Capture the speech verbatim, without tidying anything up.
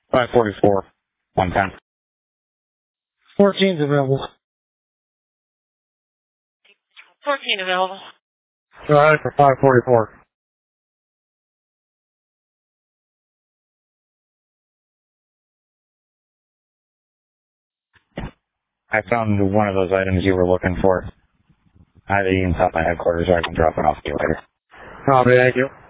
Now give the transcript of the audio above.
five forty-four, one ten. fourteen's available. fourteen available. All right, for five forty-four. I found one of those items you were looking for. I have it inside my headquarters, so I can drop it off to you later. Copy, thank you.